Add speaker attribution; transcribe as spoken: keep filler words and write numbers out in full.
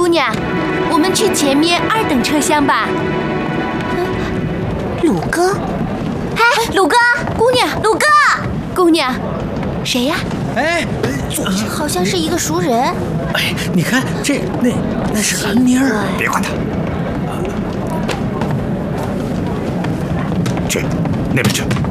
Speaker 1: 娘，我们去前面二等车厢吧。
Speaker 2: 鲁哥，
Speaker 1: 哎，鲁哥，姑娘，鲁哥，姑娘，谁呀？
Speaker 3: 哎，
Speaker 2: 组织好像是一个熟人。
Speaker 3: 哎，你看这那那是兰妮儿，
Speaker 4: 别管他。去，那边去。